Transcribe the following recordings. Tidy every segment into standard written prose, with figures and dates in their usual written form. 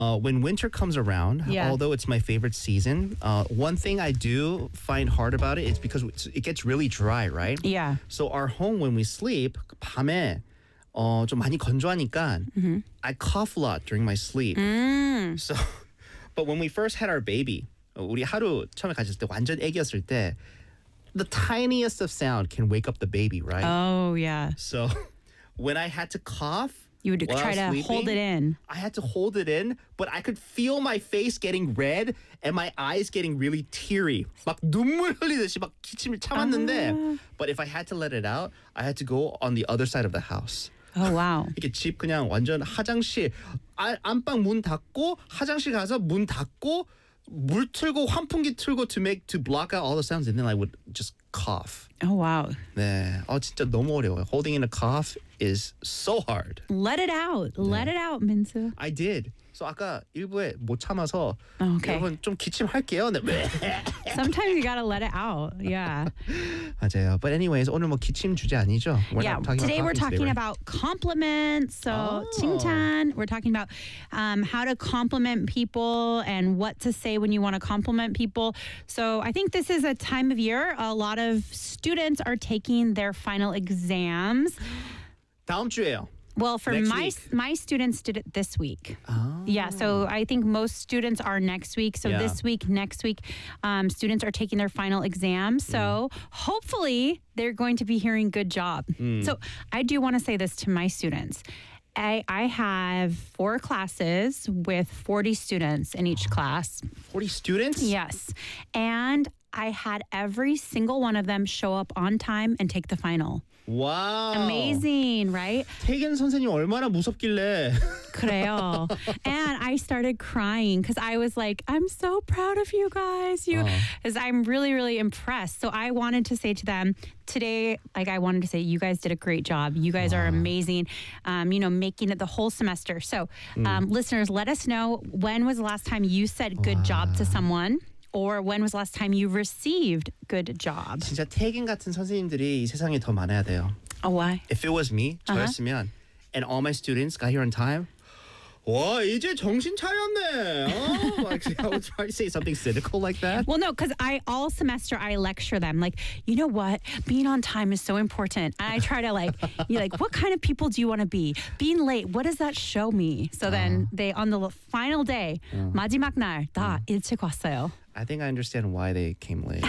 when winter comes around, Yeah. although it's my favorite season, one thing I do find hard about it is because it gets really dry, right? Yeah. So our home when we sleep, 밤에 좀 많이 건조하니까 I cough a lot during my sleep. So, but when we first had our baby, 우리 하루 처음에 가졌을 때 완전 애기였을 때, the tiniest of sound can wake up the baby, right? Oh, yeah. So when I had to cough, You would while I try was to hold sleeping, it in. I had to hold it in, but I could feel my face getting red and my eyes getting really teary. 막 눈물 흘리듯이 막 기침을 참았는데, but if I had to let it out, I had to go on the other side of the house. Oh, wow. 이렇게 집 그냥 완전 화장실 안방 문 닫고 화장실 가서 문 닫고 물 틀고 환풍기 틀고 to block out all the sounds, and then I would just cough. Oh, wow. 네, 진짜 너무 어려워요. Holding in a cough is so hard. Let it out. Let it out, Minsu. I did. So 아까 일부에 못 참아서 Okay. 여러분 좀 기침할게요. 네. Sometimes you gotta let it out. Yeah. 맞아요. But anyways, 오늘 뭐 기침 주제 아니죠? We're Yeah. not talking Today about we're coughing talking right? about compliments. So, Oh. 칭찬. We're talking about how to compliment people and what to say when you want to compliment people. So, I think this is a time of year. A lot of students are taking their final exams. 다음 주에요. Well, for Next my week. my students did it this week. Oh. Yeah, so I think most students are next week. So Yeah. this week, next week, students are taking their final exams. So hopefully they're going to be hearing good job. So I do want to say this to my students. I have 4 classes with 40 students in each class. 40 students? Yes. And I had every single one of them show up on time and take the final. Wow. Amazing, right? 태균 선생님 얼마나 무섭길래. 그래요. And I started crying because I was like, I'm so proud of you guys. Because I'm really, really impressed. So I wanted to say to them today, I wanted to say, you guys did a great job. You guys are amazing, making it the whole semester. So listeners, let us know, when was the last time you said good job to someone? Or when was the last time you received good job? 진짜 태균 같은 선생님들이 이 세상에 더 많아야 돼요. Oh, why? If it was me, 저였으면, and all my students got here on time, 와, 이제 정신 차렸네. Like, I would try to say something cynical like that. Well, no, because all semester I lecture them. Like, you know what? Being on time is so important. And I try to what kind of people do you want to be? Being late, what does that show me? So then they, on the final day, 마지막 날, 다 일찍 왔어요. I think I understand why they came late.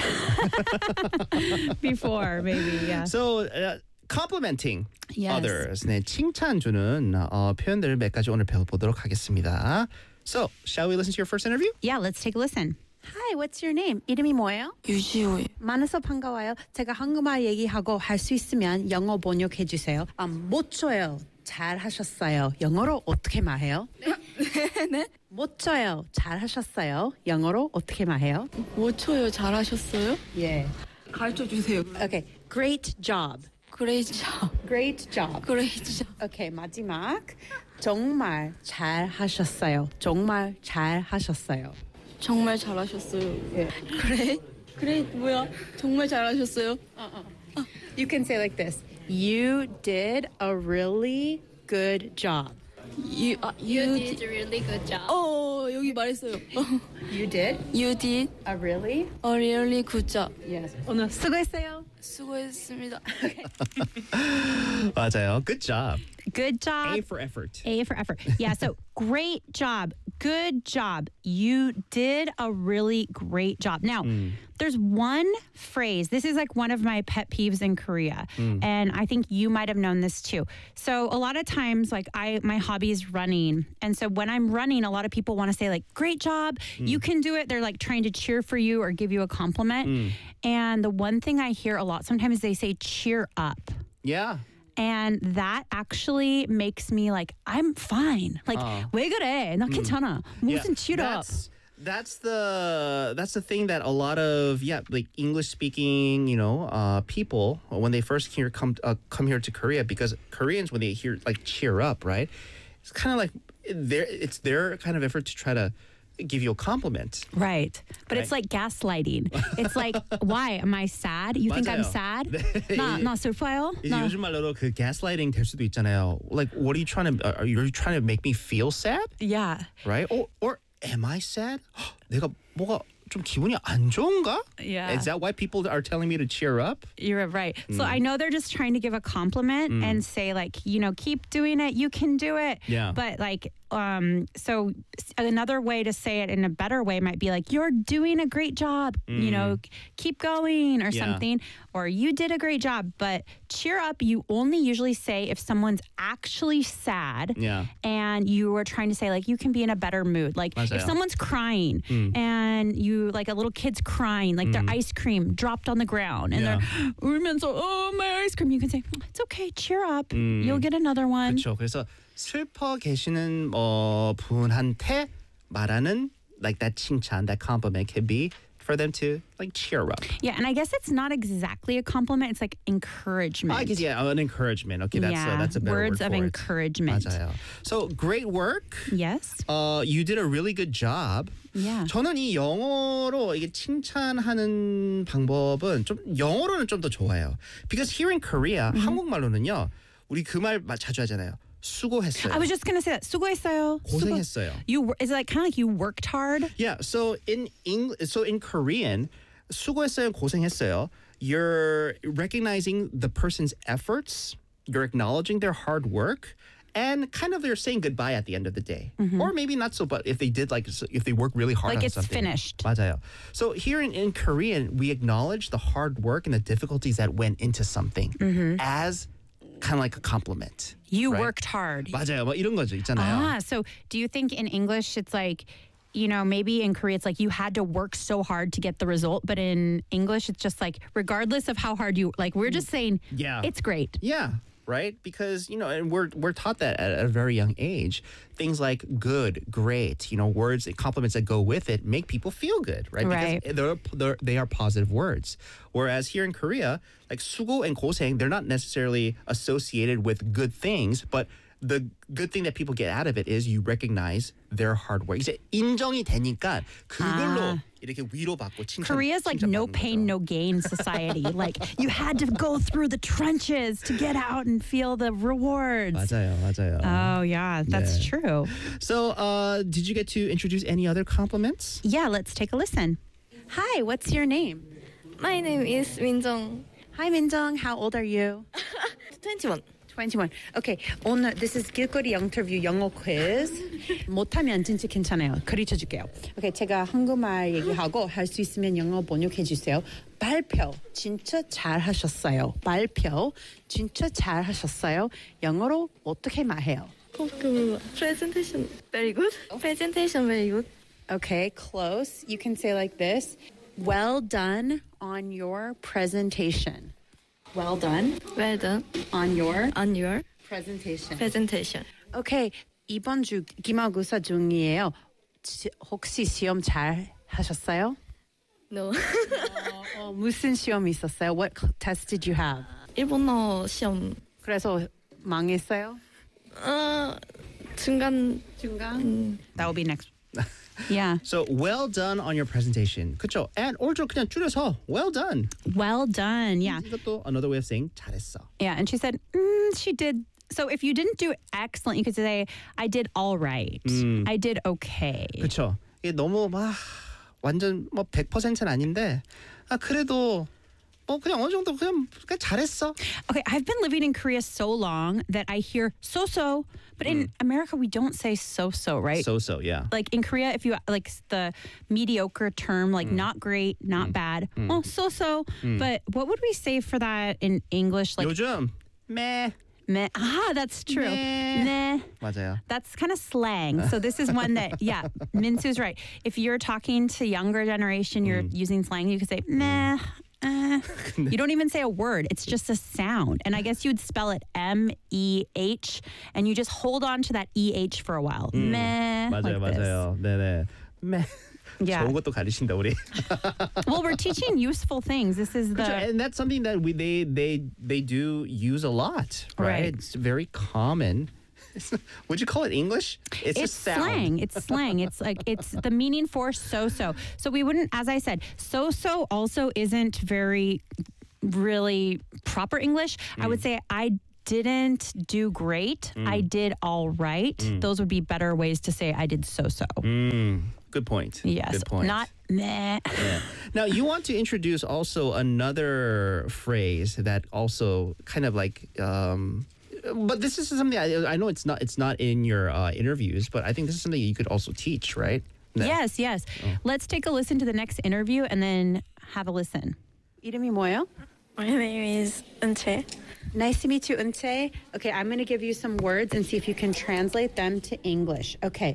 Before, maybe, yeah. So, complimenting Yes. others. 네, 칭찬 주는 표현들 몇 가지 오늘 배워보도록 하겠습니다. So, shall we listen to your first interview? Yeah, let's take a listen. Hi, what's your name? 이름이 뭐예요? 유지호요. 만나서 반가워요. 제가 한국말 얘기하고 할 수 있으면 영어 번역해 주세요. 못 줘요. 잘 하셨어요. 영어로 어떻게 말해요? 네? 못 줘요. 잘 하셨어요. 영어로 어떻게 말해요? 5초요. 잘하셨어요? 예. 가르쳐 주세요. Okay. Great job. 그레이트 잡. Great job. 그레이트 잡. Okay, 마지막. 정말 잘 하셨어요. 정말 잘 하셨어요. 정말 잘하셨어요. 예. 그레이 뭐야? 정말 잘하셨어요? You can say like this. You did a really good job. You did a really good job. 여기 말했어요. You did You did a really a really good job. Yes. 오늘 수고했어요. 수고했습니다. 맞아요. Good job. Good job. A for effort. A for effort. Yeah, so great job. Good job. You did a really great job. Now, there's one phrase. This is like one of my pet peeves in Korea. And I think you might have known this too. So a lot of times, like my hobby is running. And so when I'm running, a lot of people want to say like, great job. You can do it. They're like trying to cheer for you or give you a compliment. And the one thing I hear a lot sometimes they say, cheer up. Yeah. And that actually makes me like, I'm fine. Like, 왜 그래? 나 괜찮아. 무슨 cheer up. That's the thing that a lot of like English speaking people when they first come here to Korea, because Koreans when they hear like cheer up, right, it's kind of like it's their kind of effort to try to give you a compliment. Right. But it's like gaslighting. It's like, why? Am I sad? You think I'm 맞아요. sad? 네. 나 슬퍼요? 이제 요즘 말로도 그 gaslighting 될 수도 있잖아요. Like, what are you trying to? Are you trying to make me feel sad? Yeah. Right? Or am I sad? 내가 뭐가 좀 기분이 안 좋은가? Yeah. Is that why people are telling me to cheer up? You're right. So I know they're just trying to give a compliment and say like, keep doing it. You can do it. Yeah. But like, so another way to say it in a better way might be like, you're doing a great job. Keep going or Yeah. something. Or you did a great job. But cheer up, you only usually say if someone's actually sad. Yeah. And you are trying to say like, you can be in a better mood. Like if 맞아요. someone's crying and you like a little kid's crying, like their ice cream dropped on the ground and Yeah. they're 울면서, oh, my ice cream. You can say, it's okay, cheer up. You'll get another one. 그렇죠. 그래서 슬퍼 계시는 분한테 말하는 like that 칭찬, that compliment can be for them to like cheer up. Yeah, and I guess it's not exactly a compliment. It's like encouragement. I guess an encouragement. Okay, that's a better words word of for it. encouragement. 맞아요. So great work. Yes. You did a really good job. Yeah. 저는 이 영어로 이게 칭찬하는 방법은 좀 영어로는 좀 더 좋아요. Because here in Korea 한국말로는요. 우리 그 말 자주 하잖아요. 수고했어요. I was just going to say that. 수고했어요. 고생했어요. Is it like kind of like you worked hard? Yeah, so in Korean, 수고했어요, 고생했어요. You're recognizing the person's efforts, you're acknowledging their hard work, and kind of they're saying goodbye at the end of the day. Or maybe not so, but if they work really hard Like on it's something. finished. 맞아요. So here in Korean, we acknowledge the hard work and the difficulties that went into something as kind of like a compliment. You right? worked hard. 맞아요. 뭐 이런 거죠, 있잖아요. So do you think in English it's like, maybe in Korea it's like you had to work so hard to get the result, but in English it's just like regardless of how hard you like, we're just saying it's great. Yeah, right? Because, and we're taught that at a very young age. Things like good, great, words and compliments that go with it make people feel good, right? Right. Because they are positive words. Whereas here in Korea, like 수고 and 고생, they're not necessarily associated with good things, but the good thing that people get out of it is you recognize their hard work. 이제 인정이 되니까 그걸로 이렇게 위로받고 칭찬. Korea's like no pain, no gain society. Like you had to go through the trenches to get out and feel the rewards. 맞아요. Oh yeah, that's 네. true. So, did you get to introduce any other compliments? Yeah, let's take a listen. Hi, what's your name? My name is Minjong. Hi, Minjong. How old are you? 21. 21. Okay, 오늘 this is 길거리 인터뷰 영어 quiz. 못하면 진짜 괜찮아요. 가르쳐 줄게요. Okay, 제가 한국말 얘기하고 할 수 있으면 영어 번역해 주세요. 발표 진짜 잘하셨어요. 발표 진짜 잘하셨어요. 영어로 어떻게 말해요? Presentation very good. Presentation very good. Okay, close. You can say like this. Well done on your presentation. Well done Well done on your on your presentation. presentation. Okay, 이번 주 기말고사 중이에요. 혹시 시험 잘 하셨어요? No. 무슨 시험 있었어요? What test did you have? 일본어 시험 그래서 망했어요? 중간 That will be next. Yeah. So, well done on your presentation. 그쵸? And or 좀 그냥 줄여서 well done. Well done. Yeah. 이것도 another way of saying 잘했어. Yeah. And she said, she did. So if you didn't do excellent, you could say, I did all right. I did okay. 그쵸? 이게 너무 막 완전 100%는 아닌데 그래도 그냥 어느 정도 그냥 잘했어. Okay, I've been living in Korea so long that I hear so-so, but in America we don't say so-so, right? So, yeah. Like in Korea, if you like the mediocre term, like not great, not bad, so-so. But what would we say for that in English? Like 요즘 meh. meh. That's true. Meh. Meh. 맞아요. That's kind of slang. So this is one that, yeah, Minsu's right. If you're talking to younger generation, you're using slang, you could say meh. You don't even say a word. It's just a sound. And I guess you'd spell it M-E-H, and you just hold on to that E-H for a while. Meh. 맞아요, like this. 맞아요. 네네. meh. Yeah. 좋은 것도 가르친다 우리. Well, we're teaching useful things. This is the... And that's something that they do use a lot, right? Right. It's very common would you call it English? It's just sound. slang. It's slang. It's like it's the meaning for so-so. So we wouldn't, as I said, so-so also isn't very really proper English. I would say I didn't do great. I did all right. Those would be better ways to say I did so-so. Good point. Yes. Good point. Not meh. Yeah. Now you want to introduce also another phrase that also kind of like. But this is something I know it's not in your interviews, but I think this is something you could also teach, right? 네. Yes. Let's take a listen to the next interview and then have a listen. 이름이 뭐예요? My name is Unche. Nice to meet you, Unche. Okay, I'm going to give you some words and see if you can translate them to English. Okay.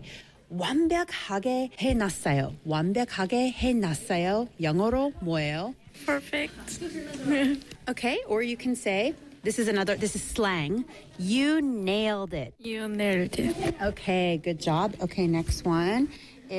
완벽하게 해놨어요. 완벽하게 해놨어요. 영어로 뭐예요? Perfect. Okay, or you can say, this is slang. You nailed it. You nailed it. Okay, good job. Okay, next one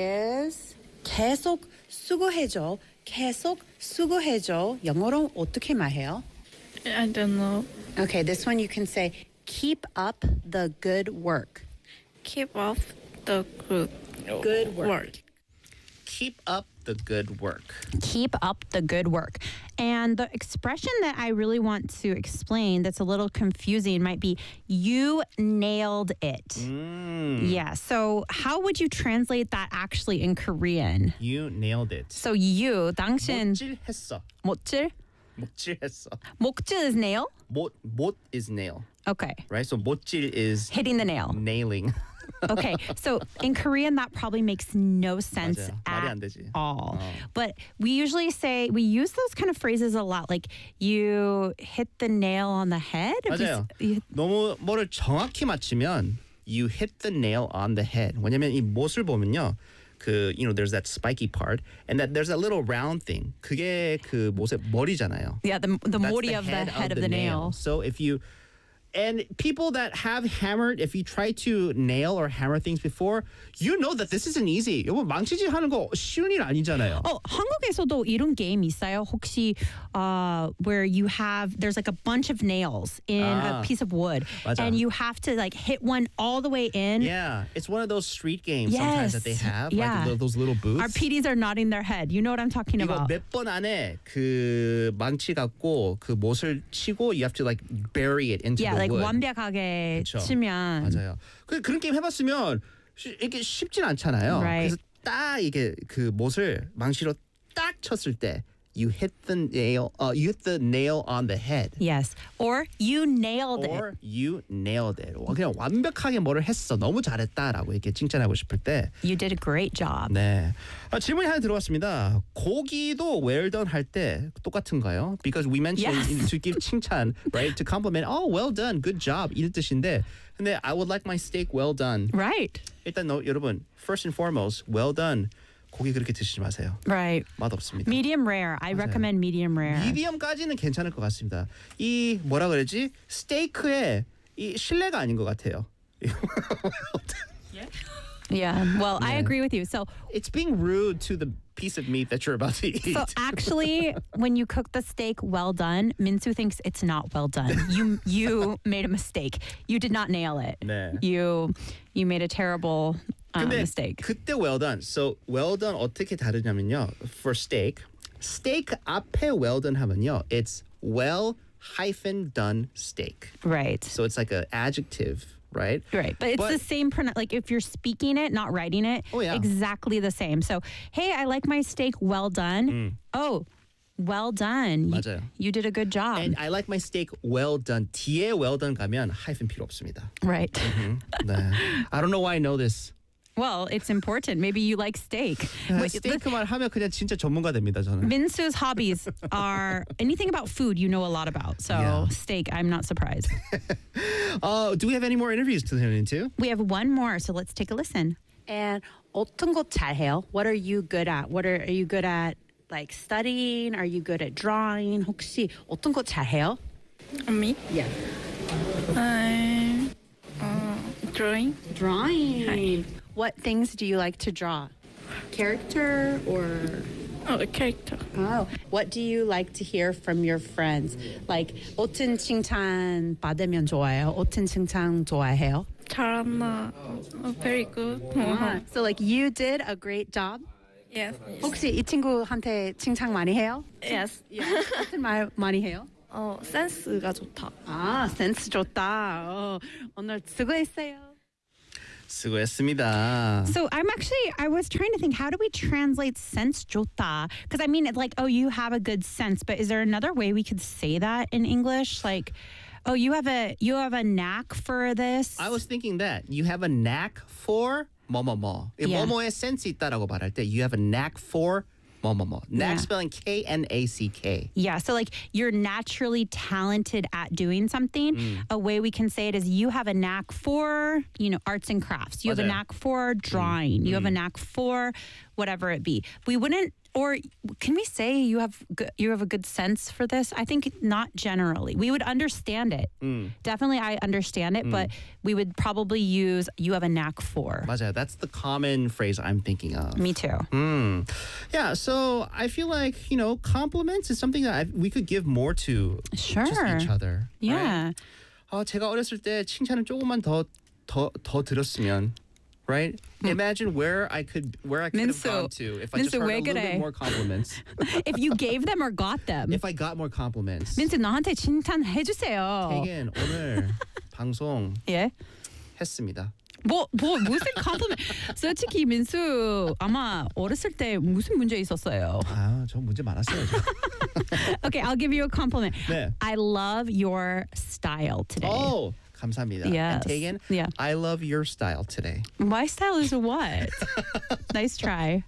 is 계속 수고해줘. 계속 수고해줘. 영어로 어떻게 말해요? I don't know. Okay, this one you can say, keep up the good work. Keep up the Good work. Keep up the good work. Keep up the good work. And the expression that I really want to explain that's a little confusing might be, you nailed it. Yeah, so how would you translate that actually in Korean? You nailed it. So you, 당신, 못질했어. 못질? 못질했어. 목질 is nail? 못 is nail, Okay. right? So 못질 is Hitting the nail. nailing. Okay, so in Korean, that probably makes no sense 맞아요. 말이 안 at 되지. all. But we usually say, we use those kind of phrases a lot, like you hit the nail on the head. 맞아요. 너무 뭐를 정확히 맞추면 you hit the nail on the head. 왜냐면 이 못을 보면요. there's that spiky part and that there's a little round thing. 그게 그 못의 머리잖아요. Yeah, the That's mori of the head of the nail. So and people that have hammered, if you try to nail or hammer things before, you know that this isn't easy. 이거 망치질 하는 거 쉬운 일 아니잖아요. 한국에서도 이런 게임 있어요. 혹시 where there's like a bunch of nails in a piece of wood, 맞아. and you have to like hit one all the way in. Yeah, it's one of those street games sometimes that they have, Yeah. like those little booths. Our PDs are nodding their head. You know what I'm talking 이거 about. 몇 번 안에 그 망치 갖고 그 못을 치고 you have to like bury it into Yeah, the like wood. 완벽하게 그쵸. 치면. 맞아요. 그런 게임 해봤으면 이게 쉽진 않잖아요. Right. 그래서 딱 이게 그 못을 망치로 딱 쳤을 때 you hit the nail on the head. Yes, or you nailed it. Or you nailed it. 그냥 완벽하게 뭐를 했어. 너무 잘했다라고 이렇게 칭찬하고 싶을 때. You did a great job. 네. 질문이 하나 들어왔습니다. 고기도 well done 할 때 똑같은가요? Because we mentioned Yes. to give 칭찬, right? To compliment. Oh, well done. Good job. 이런 뜻인데. 근데 I would like my steak well done. Right. 일단 여러분, first and foremost, well done. 고기 그렇게 드시지 마세요. Right. 맛없습니다. Medium rare. I recommend medium rare. 미디엄까지는 괜찮을 것 같습니다. 이 뭐라 그러지? 스테이크에 이 신뢰가 아닌 것 같아요. Yeah. Well, I agree with you. So It's being rude to the piece of meat that you're about to eat. So actually, when you cook the steak well done, Minsu thinks it's not well done. You made a mistake. You did not nail it. 네. You made a terrible 근데 mistake. 그때 well done. So well done 어떻게 다르냐면요. For steak 앞에 well done 하면요. It's well done steak. Right. So it's like an adjective. Right? Right. But it's the same, like if you're speaking it, not writing it, Oh, yeah. exactly the same. So, hey, I like my steak well done. Oh, well done. 맞아요. You did a good job. And I like my steak well done. 뒤에 well done 가면 hyphen 필요 없습니다. Right. 네. I don't know why I know this. Well, it's important. Maybe you like steak. Wait, 스테이크 말 하면 그냥 진짜 전문가 됩니다, 저는. Minsu's hobbies are anything about food you know a lot about. So Yeah. steak, I'm not surprised. Do we have any more interviews to tune into? We have one more, so let's take a listen. And 어떤 거 잘해요? What are you good at? Are you good at like studying? Are you good at drawing? 혹시 어떤 거 잘해요? Me? Yeah. I'm drawing. Drawing. What things do you like to draw? Character or Oh, a character. Oh, what do you like to hear from your friends? Like 어떤 칭찬 받으면 좋아요? 어떤 칭찬 좋아해요? 잘한다. Very good. So like you did a great job. Yes. 혹시 이 친구한테 칭찬 많이 해요? Yes. 같은 말 많이 해요? 센스가 좋다. 아, 센스 좋다. 오늘 수고했어요. 수고했습니다. So I was trying to think, how do we translate sense 좋다? Because I mean, it's like, oh, you have a good sense, but is there another way we could say that in English? Like, oh, you have a knack for this. I was thinking that you have a knack for 뭐뭐뭐. Yeah. 뭐뭐에 센스 있다라고 말할 때 you have a knack for 뭐뭐뭐. Knack Yeah. spelling K-N-A-C-K. Yeah, so like you're naturally talented at doing something. A way we can say it is you have a knack for, arts and crafts. You have a 맞아요. knack for drawing. You have a knack for whatever it be. We wouldn't, or can we say you have a good sense for this? I think not generally. We would understand it. Definitely I understand it, but we would probably use you have a knack for. 맞아요. That's the common phrase I'm thinking of. Me too. Yeah, so I feel like, compliments is something that we could give more to Sure. just each other. Yeah. Right? 제가 어렸을 때 칭찬을 조금만 더 들었으면, right? Imagine where I could have 민수, gone to if I just 민수, heard 왜 a little 그래? bit more compliments. If you gave them or got them. If I got more compliments. 민수 나한테 칭찬해 주세요. 태겐 오늘 방송 예. 했습니다. 무슨 compliment? 솔직히 민수 아마 어렸을 때 무슨 문제 있었어요? 저 문제 많았어요. Okay, I'll give you a compliment. 네. I love your style today. Oh, 감사합니다. Yes. And Tegan, Yeah. I love your style today. My style is what? Nice try.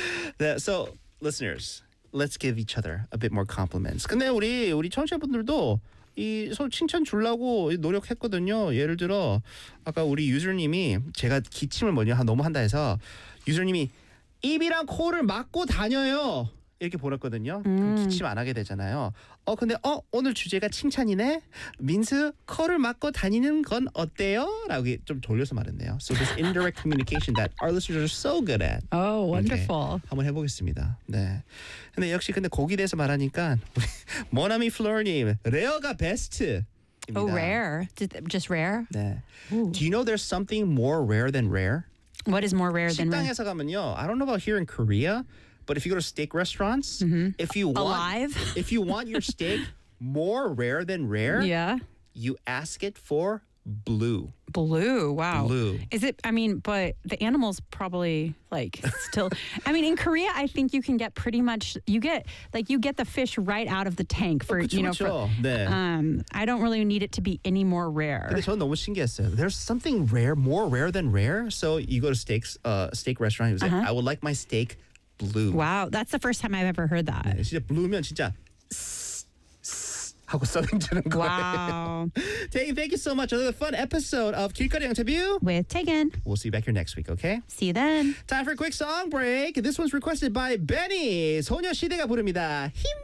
So, listeners, let's give each other a bit more compliments. 근데 우리 청취자분들도 서로 칭찬 주려고 노력했거든요. 예를 들어 아까 우리 유저님이 제가 기침을 너무 한다 해서 유저님이 입이랑 코를 막고 다녀요. 이렇게 보냈거든요. 그럼 기침 안 하게 되잖아요. 근데 오늘 주제가 칭찬이네. 민수 코를 막고 다니는 건 어때요? 라고 좀 돌려서 말했네요. So this indirect communication that our listeners are so good at. Oh, wonderful. Okay, 한번 해보겠습니다. 네. 근데 역시 곡에 대해서 말하니까 우리 모나미 플로어님 레어가 베스트. Oh, rare. Just rare? 네. Do you know there's something more rare than rare? What is more rare than rare? 식당에서 가면요. I don't know about here in Korea, but if you go to steak restaurants, if you want your steak more rare than rare, Yeah. you ask it for blue. Blue. Wow. Blue. Is it? I mean, but the animals probably still. I mean, in Korea, I think you can get pretty much. You get the fish right out of the tank for 그쵸, 그쵸. 네. I don't really need it to be any more rare. 근데 저는 너무 신기했어요. There's something rare, more rare than rare. So you go to steak restaurant. He was like, I would like my steak blue. Wow, that's the first time I've ever heard that. 네, 진짜 blue면 진짜 하고 써내주는 거예요. Wow. Tegan, thank you so much. Another fun episode of 길거리 인터뷰. With Tegan. We'll see you back here next week, okay? See you then. Time for a quick song break. This one's requested by Benny. 소녀시대가 부릅니다. 힘.